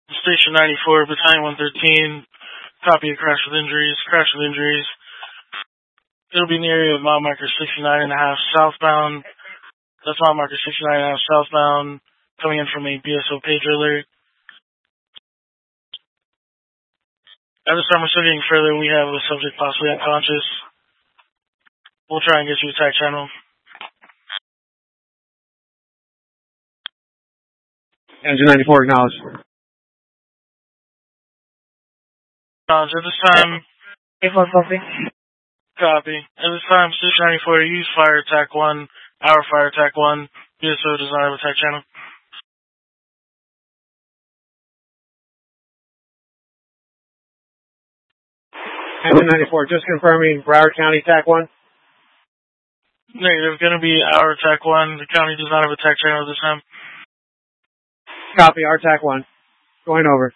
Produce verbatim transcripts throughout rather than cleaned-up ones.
Station ninety-four, Battalion one thirteen. Copy of crash with injuries. Crash with injuries. It'll be in the area of mile marker sixty-nine and a half southbound. That's mile marker sixty-nine and a half southbound. Coming in from a B S O pager alert. At this time, we're still getting further, and we have a subject possibly unconscious. We'll try and get you a attack channel. Engine ninety-four, acknowledged. Acknowledged. At this time, eight four copy. Copy. At this time, Station ninety-four, use fire attack one, our fire attack one, B S O does not have attack channel. Engine ninety-four, just confirming Broward County attack one. Negative, gonna be our attack one. The county does not have attack channel this time. Copy, our attack one. Going over.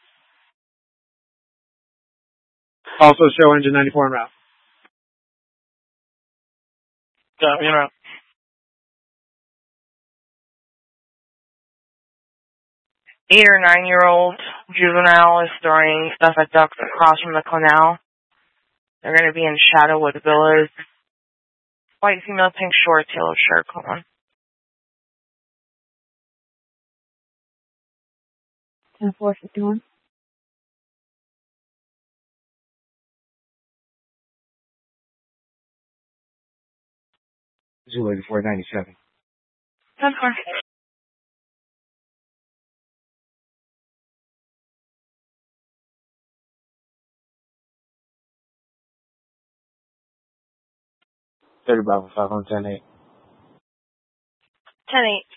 Also show engine ninety-four en route. Copy, en route. Eight or nine year old juvenile is throwing stuff at ducks across from the canal. They're going to be in Shadowwood Villas. White female, pink short, tailored shirt, come on. ten four fifty-one. Zulu eighty-four ninety-seven. ten four. thirty Bravo five on ten eight. ten eight.